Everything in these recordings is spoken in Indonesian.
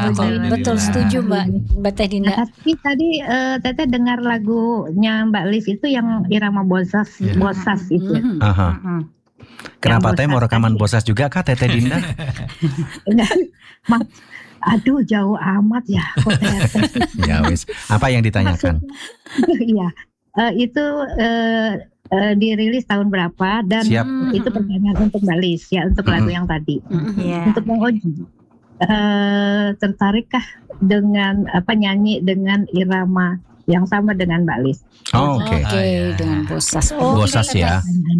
Betul, setuju Mbak Teh Dinda. Nah, tapi tadi Teteh dengar lagunya Mbak Liz itu yang irama bosas itu. Kenapa Yang Teh mau Bosas rekaman tadi. Bosas juga kah Teteh Dinda? Enggak, aduh jauh amat ya kok Teteh. Ya wis. Apa yang ditanyakan? Iya, itu dirilis tahun berapa dan Siap. itu pertanyaan untuk Mbak Liz ya, untuk lagu yang tadi. Untuk Bang Oji, tertarikkah dengan nyanyi dengan irama yang sama dengan Mbak Liz? Oke. Dengan Bosas. Bosas ya.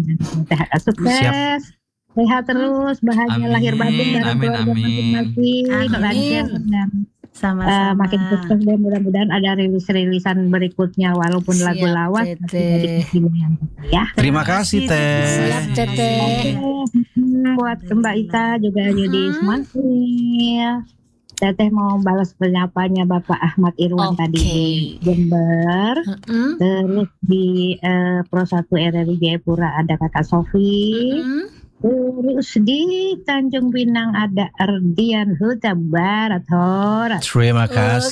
Sukses, sehat terus, bahagia lahir batin dari keluarga masing-masing, lancar dan Sama-sama. makin sukses dan mudah-mudahan ada rilis-rilisan berikutnya walaupun Siap, lagu lawas Teteh. ya. Terima kasih Teh. Siap Teteh. Buat Mbak Ita juga Yudi Ismail. Teteh mau balas penyapanya Bapak Ahmad Irwan tadi di Jember. Terus di Pro 1 RRI Jayapura ada Kakak Sofi. Terus di Tanjung Pinang ada Ardian Huta Barat Horat. Terima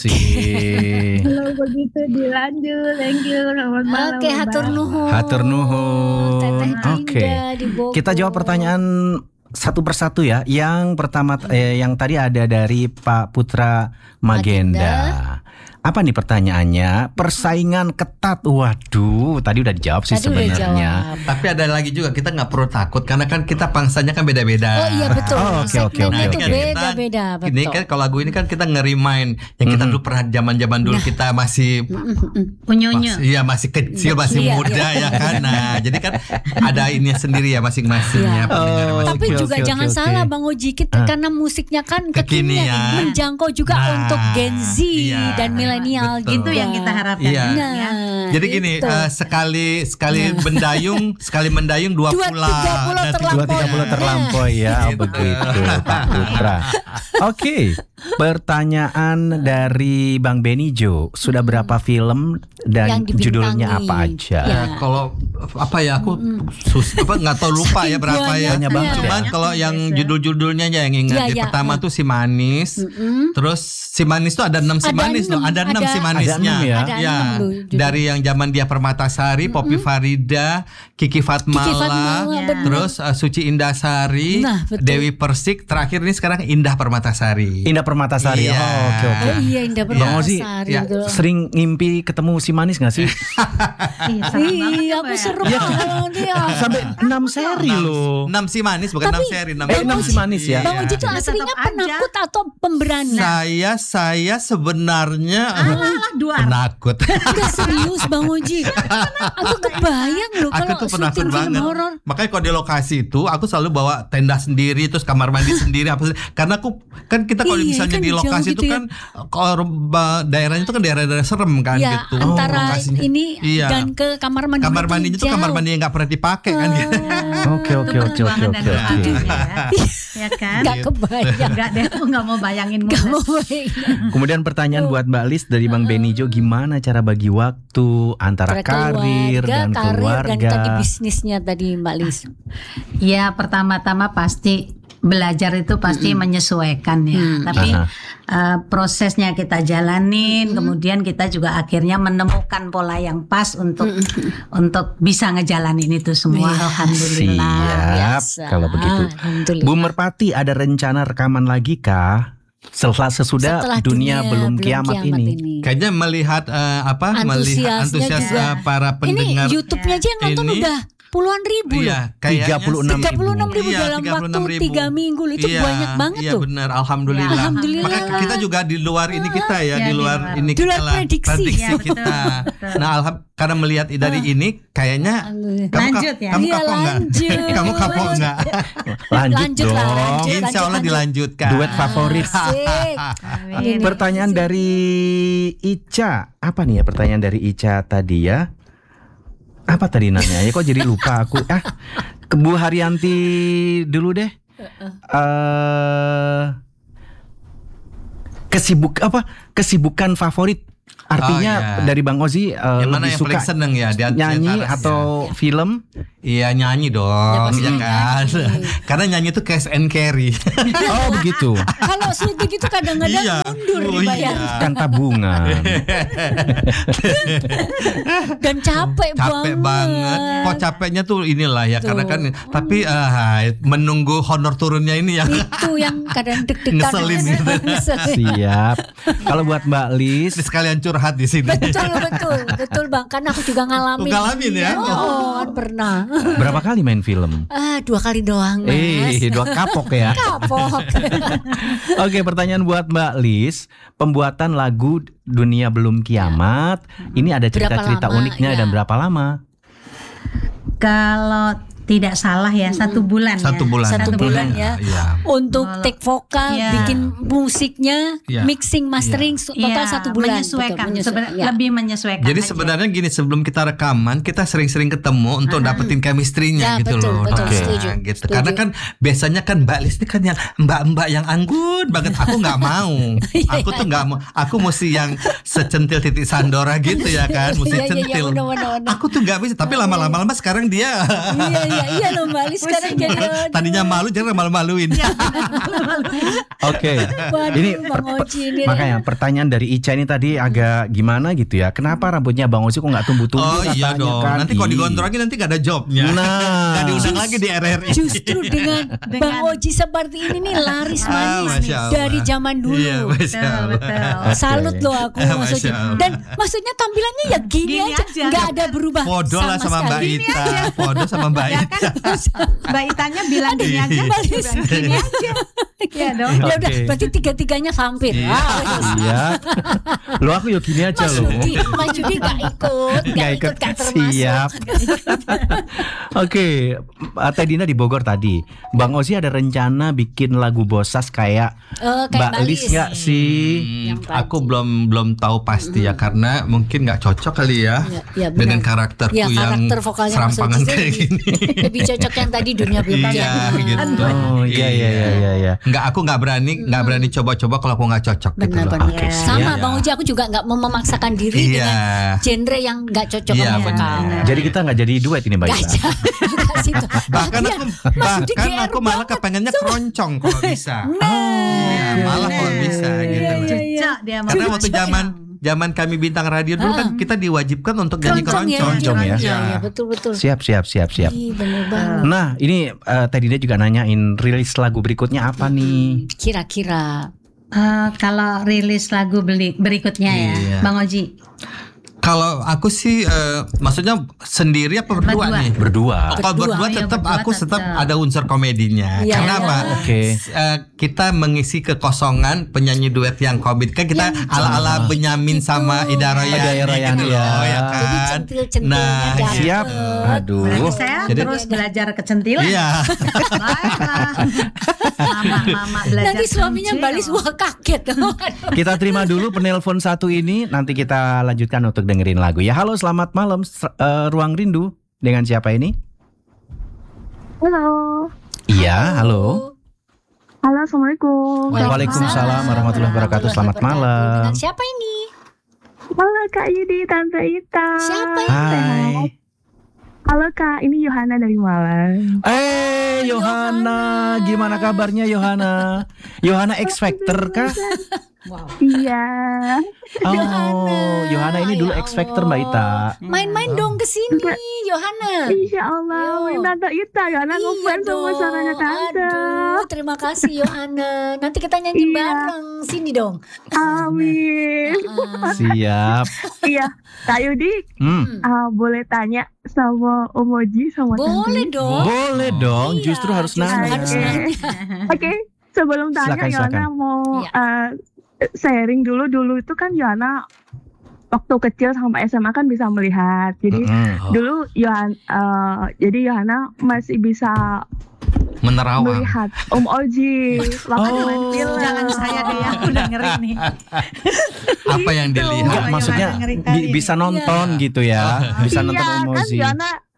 kasih. Kalau begitu dilanjut, thank you, selamat malam. Oke, hatur nuhun. Hatur nuhun. Teteh Oke. Dinda di Bogor. Kita jawab pertanyaan satu persatu ya. Yang pertama yang tadi ada dari Pak Putra Magenda. Apa nih pertanyaannya? Persaingan ketat. Waduh, tadi udah dijawab sih Tadi udah sebenarnya. jawab. Tapi ada lagi juga, kita nggak perlu takut karena kan kita pangsanya kan beda-beda. Oh iya betul. Oh, oke, oke, Segmennya oke, itu oke. beda-beda. Ini kan kalau lagu ini kan kita ngerimain yang kita dulu pernah zaman-zaman dulu kita masih Unyu-unyu. masih kecil, masih Iya, muda ya kan. Nah, jadi kan ada ini sendiri ya masing-masingnya. pendengar Oh, masing-masing. Tapi Oke, juga oke, jangan oke. salah Bang Oji, karena musiknya kan Kekinian. kekinian, menjangkau juga Nah, untuk Gen Z iya, dan milenial betul. gitu. Itu yang kita harapkan. Iya. Ya. Jadi gini, gitu. sekali mendayung dua Dua- pulau. 30 Dan terlampau. 230 terlampaui ya. Oh, Gitu. begitu Pak Putra. Oke, pertanyaan dari Bang Benijo. Sudah berapa film dan Yang dibintangi. judulnya apa aja? Ya. Kalau apa ya aku nggak tahu lupa ya Saking berapa ya. banyak banget Cuman ya. kalau yang judul-judulnya aja yang ingat. Iya, Yang iya. pertama tuh Si Manis. Terus Si Manis tuh ada 6 Si Ada Manis loh. 6, Ada 6 Si ada- Manisnya. Ada 6 ya? Ada Ya, 6 loh judul. dari yang zaman dia Permatasari, Poppy Farida, Kiki Fatmala, Kiki Fatmala, benar. terus Suci Indasari, Nah, betul. Dewi Persik, terakhir ini sekarang Indah Permatasari. Indah Permatasari. Iya. Oh, oke oke. Oh iya, Indah Bang Ozi, Permatasari. ya, Betul. sering ngimpi ketemu si Manis gak sih? Iya, serem banget Iya, ya, aku Mbak, ya. seru banget ya. Sampai 6 seri loh. 6 Si Manis bukan Tapi, 6 seri, 6 6 Si Manis ya. Bang Oji itu Tetap aslinya aja. penakut atau pemberani? Saya sebenarnya Dua. penakut. Enggak serius Bang Oji. Aku kebayang loh Aku kalau tuh penakut syuting film banget. horor. Makanya kalau di lokasi itu aku selalu bawa tenda sendiri, terus kamar mandi sendiri karena aku kan kita kalau Iya, misalnya kan di lokasi jauh itu gitu ya. kan kalau daerahnya itu kan daerah-daerah serem kan Ya, gitu. antara Lokasinya. ini Iya. dan ke kamar mandi. Kamar mandinya tuh kamar mandi yang nggak pernah dipakai kan gitu. Oke oke oke oke Perjuangan dan oke. doa ya kan? Enggak kebayang. Enggak deh, aku enggak mau bayangin Enggak mulu. mau bayangin. Kemudian pertanyaan buat Mbak Lis dari Bang Benijo, gimana cara bagi waktu antara karir dan dan keluarga? tadi bisnisnya tadi Mbak Lis. Ya pertama-tama pasti belajar itu pasti menyesuaikan ya. Tapi prosesnya kita jalanin, kemudian kita juga akhirnya menemukan pola yang pas untuk bisa ngejalanin itu semua. Alhamdulillah. Siap. Biasa. Kalau begitu. Alhamdulillah. Bu Merpati, ada rencana rekaman lagi kah? Sesudah dunia belum kiamat ini. Kayaknya melihat melihat Antusiasnya antusias juga. para pendengar. Ini YouTube-nya aja yang nonton ini- udah puluhan ribu loh. Iya, kayaknya 36.000. 36.000 Iya, dalam 36.000. waktu 3 minggu loh. Itu Iya, banyak banget iya loh. benar, alhamdulillah. Ya, alhamdulillah. Maka kita juga di luar ini kita ya, Ya, di di luar luar. ini Di kita luar lah, prediksi. Ya, betul, kita. betul. Nah, karena melihat dari ini kayaknya Lanjut ya? Kamu Iya, kapok enggak? lanjut. Kamu kapok enggak? Lanjut lah, dong. lanjut. Insya Allah dilanjutkan. Duet favorit. Asik. Amin. Pertanyaan dari Ica. Apa nih ya pertanyaan dari Ica tadi ya? Apa tadi nanya? Ya kok jadi lupa aku. Ke Bu Haryanti dulu deh. Kesibukan favorit Artinya dari Bang Ozi yang mana lebih yang suka paling seneng ya nyanyi atau film? Iya nyanyi dong, pasti ya kan? nyanyi. Karena nyanyi itu cash and carry. Oh begitu. Kalau syuting itu kadang-kadang Iya. mundur Oh, dibayar. iya. Kan tabungan. Dan capek banget. Kok capeknya tuh inilah ya, karena kan tapi menunggu honor turunnya ini yang Itu yang kadang deg-degan. Ngeselin gitu. Ngeselin. Siap. Kalau buat Mbak Lis, sekalian curhat di sini. Betul Bang, karena aku juga ngalamin. Ngalamin ya? Oh, pernah. berapa kali main film? 2 kali doang, Mas. 2 kapok ya. Kapok. Oke, pertanyaan buat Mbak Lis. Pembuatan lagu Dunia Belum Kiamat, ini ada cerita-cerita Berapa lama, uniknya ya. dan berapa lama? Kalau tidak salah ya 1 bulan. Satu bulan. Satu bulan ya. Iya. Untuk Kalau- take vokal, Iya. bikin musiknya, Iya. mixing, mastering, total 1 bulan. Menyesuaikan, Betul, sebenarnya ya. lebih menyesuaikan. Jadi aja. sebenarnya gini, sebelum kita rekaman kita sering-sering ketemu untuk dapetin chemistry-nya Ya, gitu betul, loh. betul, Nah, setuju, gitu. setuju. Karena kan biasanya kan Mbak Lis ini kan yang mbak-mbak yang anggun banget. Aku nggak mau. Aku tuh nggak mau. Aku mesti yang secentil titik Sandora gitu ya kan, mesti Iya, centil. benar. Aku tuh nggak bisa. Tapi lama-lama sekarang dia Iya loh Mbak Lis sekarang jadi tadinya malu, jangan malu-maluin. Oke. Waduh, Ini Bang Oji ini. makanya pertanyaan dari Ica ini tadi agak gimana gitu ya. Kenapa rambutnya Bang Ozi kok nggak tumbuh-tumbuh? Oh iya katanya dong. kan? Nanti kalau digondrongin nanti gak ada jobnya. Nah. Gak diundang lagi di RRI. Justru dengan Bang Oji seperti ini nih laris manis Masya Allah. dari zaman dulu. Iya, Masya Allah. Betul. Salut loh aku Masya Mas Oji. Allah. Dan maksudnya tampilannya ya gini, Gini aja, aja. nggak ada berubah Podo lah sama Mbak sekali. Ita. Podo sama Mbak Ya Ita. kan Mbak Itanya bilang gini aja, Mbak Lis. gini aja. Iya dong. Ya udah, Oke. berarti 3-3-nya vampir. Iya. Iya. Lo aku yuk gini aja Mas lo. Judi nggak ikut, Nggak ikut. nggak termasuk. Siap. Oke, Teh Dina di Bogor tadi. Bang Ozi ada rencana bikin lagu Bosas kayak Kayak Mbak Lis nggak sih? Yang Aku belum tahu pasti ya, karena mungkin nggak cocok kali ya, Ya, benar. dengan karakterku Ya, yang karakter vokalnya Mas serampangan Oji kayak sih gini. lebih cocok yang tadi Dunia Belum Iya Kiamat. gitu. Oh iya. Nggak, aku nggak berani coba-coba kalau aku nggak cocok gitu loh. Benar-benar. Oke, Sama siap. Bang Uji, aku juga nggak mau memaksakan diri Iya. dengan genre yang nggak cocok Iya, sama benar. vokal. Jadi kita nggak jadi duet ini Mbak Nggak Ita. nggak situ. Bahkan Lagian, aku Mas Judi GR malah banget. kepengennya keroncong kalau bisa. Ya, malah kalau bisa gitu loh. Cocok dia mau Karena waktu zaman kami bintang radio dulu kan kita diwajibkan untuk nyanyi Keroncong ya. keroncong. ya. Iya, betul. Siap. Ih, bener banget. Nah, ini Teh Dina juga nanyain rilis lagu berikutnya apa nih? Kira-kira. kalau rilis lagu berikutnya ya, Iya. Bang Oji. Kalau aku sih maksudnya sendiri apa berdua Berdua. nih? Berdua. Kalau berdua Iya, tetap berdua aku tetap tetap. ada unsur komedinya. Iya. Karena apa? Oke. Kita mengisi kekosongan penyanyi duet yang komedi. Kan kita ala-ala Benyamin sama Ida Royani. Ida Royani, gitu loh, ya. ya Jadi kan. centil-centilnya Nah, dapet. Siap. Aduh. Berarti saya Jadi- terus belajar kecentilan. Iya. Baiklah. Mama belajar Nanti suaminya kencil. balik, wah kaget. Kita terima dulu penelpon satu ini, nanti kita lanjutkan untuk dengerin lagu ya. Halo, selamat malam, Ruang Rindu. Dengan siapa ini? Halo. Iya, halo. Halo, Assalamualaikum. Waalaikumsalam warahmatullahi wabarakatuh. Selamat malam. Dengan siapa ini? Halo Kak Yudi, Tante Ita. Siapa ini? Hai. Halo Kak, ini Yohana dari Malang. Yohana, gimana kabarnya Yohana? Yohana X Factor kah? Iya. Oh, Yohana ini dulu Ya X Factor Mbak Ita. Main-main dong ke sini, Yohana. Insya Allah, Yo. Tante Ita. Yohana Iya ngefans sama dong. suaranya Tante. Aduh, terima kasih Yohana. Nanti kita nyanyi Iya. bareng. Sini dong. Amin. Siap. Iya, Kak Yudi, boleh tanya sama Om Oji sama Boleh Tante? dong. Boleh dong, Iya, justru harus justru nanya. harus nanya. Oke, sebelum tanya Silakan, Yohana mau Iya. sharing dulu itu kan Yohana waktu kecil sama SMA kan bisa melihat. Jadi dulu jadi Yohana masih bisa Menerawang. melihat Om Oji waktu main film. Jangan saya deh yang udah ngeri nih. Apa yang Gitu. dilihat? Enggak, Yohana maksudnya ngeri kali bisa ini. nonton gitu ya. Bisa nonton Iya, kan emosi. Yohana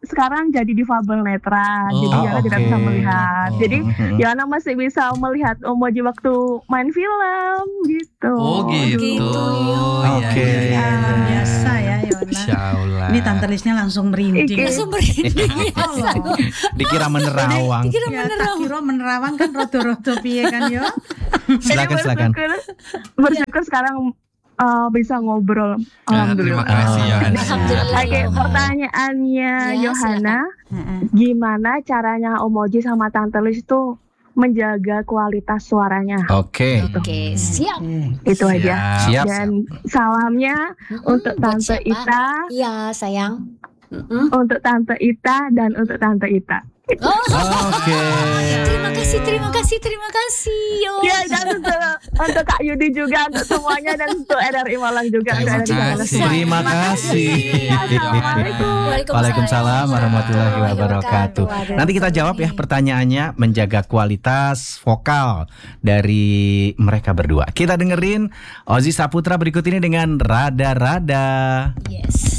sekarang jadi difabel netra, Oh, jadi Yana tidak oke. bisa melihat. Oh. Jadi Yana masih bisa melihat emoji waktu main film gitu. Oh gitu. Gitu, Oke. Iya. Biasa ya Yona. Masya Allah. Ini Tante Lisnya langsung merinding. Iki. Langsung merinding. Dikira menerawang. Dikira Ya, tak menerawang. kira menerawang kan roto-roto piye kan yo. Silakan. Bersyukur sekarang bisa ngobrol. Nah, terima Alhamdulillah. kasih Yohana. Alhamdulillah. Oke, pertanyaannya Ya, Yohana, gimana caranya Omoji sama Tante Lis itu menjaga kualitas suaranya? Oke. Oke, siap. Itu aja. Siap. Dan salamnya untuk Buat Tante siapa? Ita, Iya, sayang. untuk Tante Ita dan untuk Tante Ita. Oh, Oke. terima kasih. Yo. Ya, dan untuk Kak Yudi juga, untuk semuanya, dan untuk RRI Malang juga. Terima untuk RRI Malang kasih. semua. Terima kasih. Assalamualaikum. Waalaikumsalam warahmatullahi wabarakatuh. Nanti kita jawab ya pertanyaannya menjaga kualitas vokal dari mereka berdua. Kita dengerin Ozi Saputra berikut ini dengan Rada-Rada. Yes.